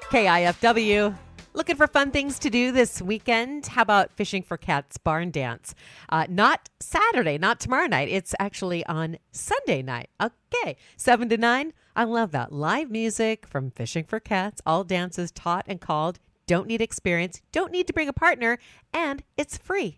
KIFW. Looking for fun things to do this weekend? How about Fishing for Cats Barn Dance? Not Saturday, not tomorrow night. It's actually on Sunday night. Okay, 7 to 9. I love that. Live music from Fishing for Cats. All dances taught and called. Don't need experience. Don't need to bring a partner. And it's free.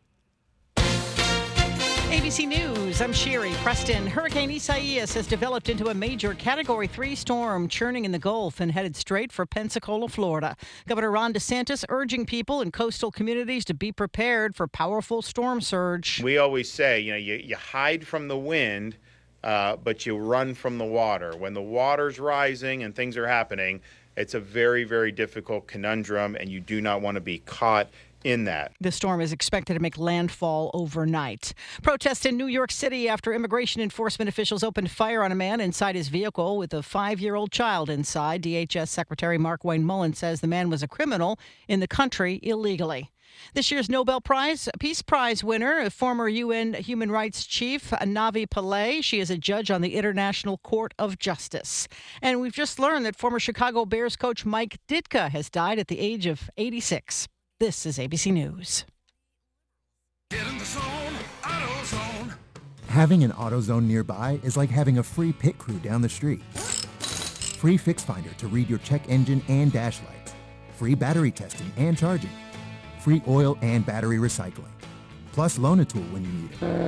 ABC News, I'm Sherry Preston. Hurricane Isaias has developed into a major Category 3 storm, churning in the Gulf and headed straight for Pensacola, Florida. Governor Ron DeSantis urging people in coastal communities to be prepared for powerful storm surge. We always say, you hide from the wind, but you run from the water. When the water's rising and things are happening, it's a very, very difficult conundrum, and you do not want to be caught in that. The storm is expected to make landfall overnight. Protests in New York City after immigration enforcement officials opened fire on a man inside his vehicle with a 5-year-old child inside. DHS Secretary Markwayne Mullin says the man was a criminal in the country illegally. This year's Nobel Peace Prize winner, former UN Human Rights Chief Navi Pillay. She is a judge on the International Court of Justice. And we've just learned that former Chicago Bears coach Mike Ditka has died at the age of 86. This is ABC News. Get in the zone, AutoZone. Having an AutoZone nearby is like having a free pit crew down the street. Free Fix Finder to read your check engine and dash lights. Free battery testing and charging. Free oil and battery recycling. Plus Loan-A-Tool when you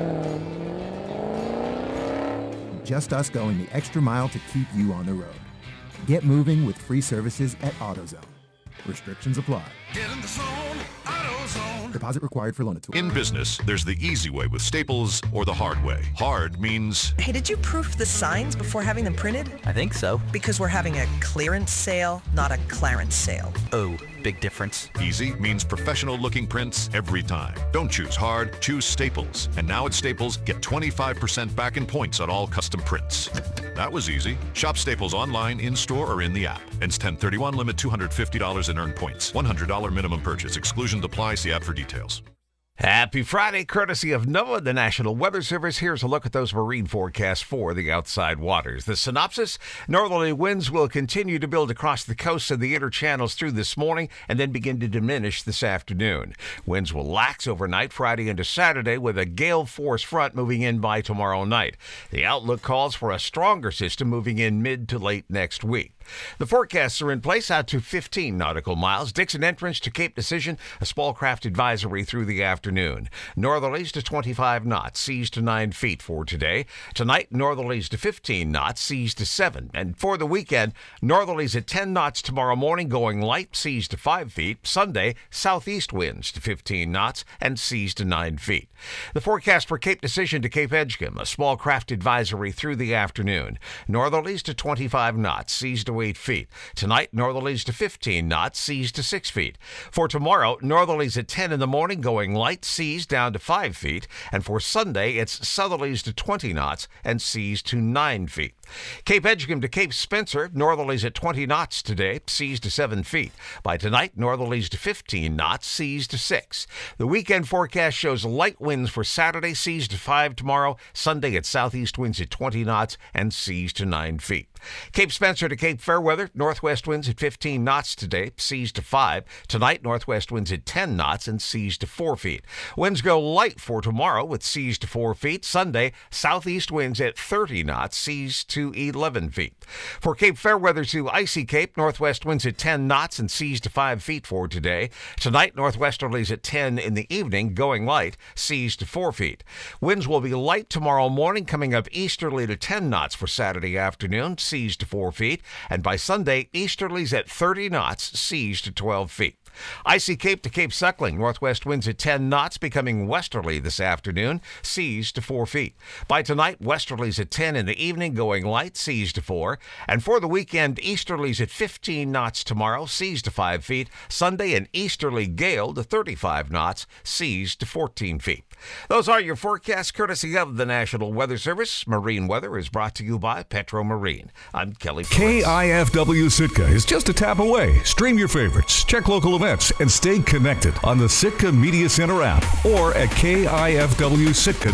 need it. Just us going the extra mile to keep you on the road. Get moving with free services at AutoZone. Restrictions apply. Get in the zone, AutoZone. Deposit required for Loan-A-Tool. In business, there's the easy way with Staples or the hard way. Hard means... Hey, did you proof the signs before having them printed? I think so. Because we're having a clearance sale, not a clarence sale. Oh, big difference. Easy means professional-looking prints every time. Don't choose hard, choose Staples. And now at Staples, get 25% back in points on all custom prints. That was easy. Shop Staples online, in-store, or in the app. Ends 10/31, limit $250 in earned points. $100 minimum purchase. Exclusions apply. See app for details. Happy Friday, courtesy of NOAA, the National Weather Service. Here's a look at those marine forecasts for the outside waters. The synopsis: northerly winds will continue to build across the coasts of the inner channels through this morning and then begin to diminish this afternoon. Winds will lax overnight Friday into Saturday with a gale force front moving in by tomorrow night. The outlook calls for a stronger system moving in mid to late next week. The forecasts are in place out to 15 nautical miles. Dixon entrance to Cape Decision, a small craft advisory through the afternoon. Northerlies to 25 knots, seas to 9 feet for today. Tonight, northerlies to 15 knots, seas to 7. And for the weekend, northerlies at 10 knots tomorrow morning, going light, seas to 5 feet. Sunday, southeast winds to 15 knots and seas to 9 feet. The forecast for Cape Decision to Cape Edgecombe, a small craft advisory through the afternoon. Northerlies to 25 knots, seas to 8 feet. Tonight, northerlies to 15 knots, seas to 6 feet. For tomorrow, northerlies at 10 in the morning, going light, seas down to 5 feet. And for Sunday, it's southerlies to 20 knots and seas to 9 feet. Cape Edgecombe to Cape Spencer, northerlies at 20 knots today, seas to 7 feet. By tonight, northerlies to 15 knots, seas to 6. The weekend forecast shows light winds for Saturday, seas to 5 tomorrow. Sunday at southeast winds at 20 knots and seas to 9 feet. Cape Spencer to Cape Fairweather, northwest winds at 15 knots today, seas to 5. Tonight, northwest winds at 10 knots and seas to 4 feet. Winds go light for tomorrow with seas to 4 feet. Sunday, southeast winds at 30 knots, seas to 11 feet. For Cape Fairweather to Icy Cape, northwest winds at 10 knots and seas to 5 feet for today. Tonight, northwesterlies at 10 in the evening, going light, seas to 4 feet. Winds will be light tomorrow morning, coming up easterly to 10 knots for Saturday afternoon, seas to 4 feet. And by Sunday, easterlies at 30 knots, seas to 12 feet. Icy Cape to Cape Suckling, northwest winds at 10 knots, becoming westerly this afternoon, seas to 4 feet. By tonight, westerlies at 10 in the evening, going light, seas to 4. And for the weekend, easterlies at 15 knots tomorrow, seas to 5 feet. Sunday, an easterly gale to 35 knots, seas to 14 feet. Those are your forecasts courtesy of the National Weather Service. Marine Weather is brought to you by Petro Marine. I'm Kelly Flores. KIFW Sitka is just a tap away. Stream your favorites, check local events, and stay connected on the Sitka Media Center app or at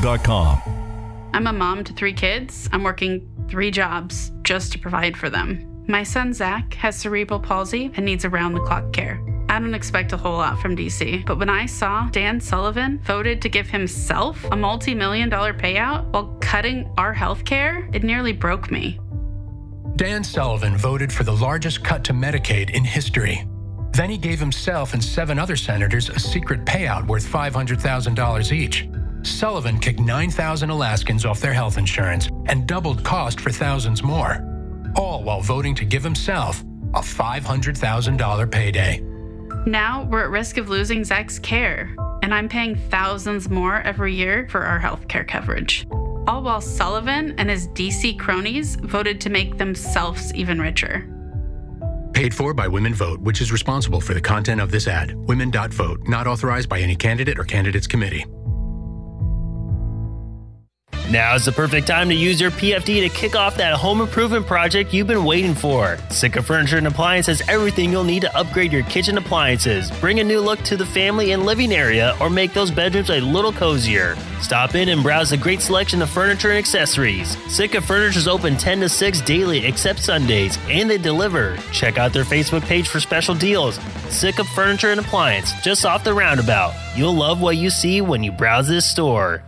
KIFWSitka.com. I'm a mom to 3 kids. I'm working 3 jobs just to provide for them. My son Zach has cerebral palsy and needs around-the-clock care. I don't expect a whole lot from DC, but when I saw Dan Sullivan voted to give himself a multi-million-dollar payout while cutting our health care, it nearly broke me. Dan Sullivan voted for the largest cut to Medicaid in history. Then he gave himself and 7 other senators a secret payout worth $500,000 each. Sullivan kicked 9,000 Alaskans off their health insurance and doubled cost for thousands more, all while voting to give himself a $500,000 payday. Now we're at risk of losing Zach's care, and I'm paying thousands more every year for our health care coverage. All while Sullivan and his DC cronies voted to make themselves even richer. Paid for by Women Vote, which is responsible for the content of this ad. Women.vote, not authorized by any candidate or candidates committee. Now is the perfect time to use your PFD to kick off that home improvement project you've been waiting for. Sitka Furniture and Appliance has everything you'll need to upgrade your kitchen appliances, bring a new look to the family and living area, or make those bedrooms a little cozier. Stop in and browse the great selection of furniture and accessories. Sitka Furniture is open 10 to 6 daily except Sundays, and they deliver. Check out their Facebook page for special deals. Sitka Furniture and Appliance, just off the roundabout. You'll love what you see when you browse this store.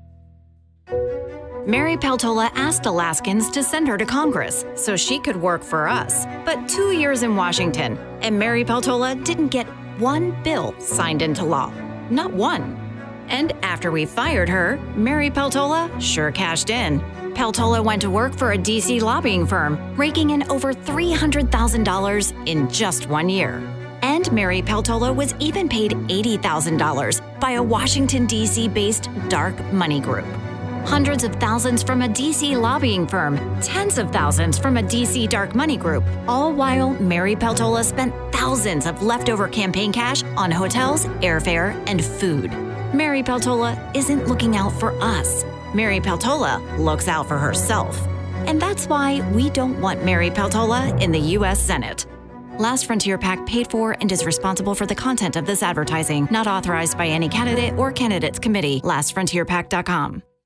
Mary Peltola asked Alaskans to send her to Congress so she could work for us. But 2 years in Washington, and Mary Peltola didn't get one bill signed into law. Not one. And after we fired her, Mary Peltola sure cashed in. Peltola went to work for a DC lobbying firm, raking in over $300,000 in just 1 year. And Mary Peltola was even paid $80,000 by a Washington, D.C.-based dark money group. Hundreds of thousands from a DC lobbying firm, tens of thousands from a DC dark money group, all while Mary Peltola spent thousands of leftover campaign cash on hotels, airfare, and food. Mary Peltola isn't looking out for us. Mary Peltola looks out for herself. And that's why we don't want Mary Peltola in the U.S. Senate. Last Frontier PAC paid for and is responsible for the content of this advertising, not authorized by any candidate or candidates committee. LastFrontierPAC.com.